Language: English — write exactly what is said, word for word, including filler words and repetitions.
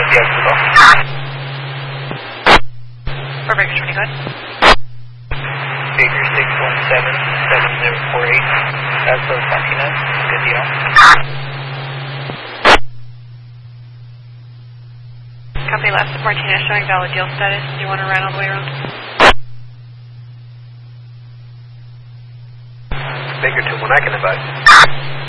Yes, hello. For Baker twenty, go ahead. Baker six one seven seven zero four eight. That's Los Martinez. Good deal. Copy last Martinez showing valid deal status. Do you want to run all the way around? Baker two one, I can advise.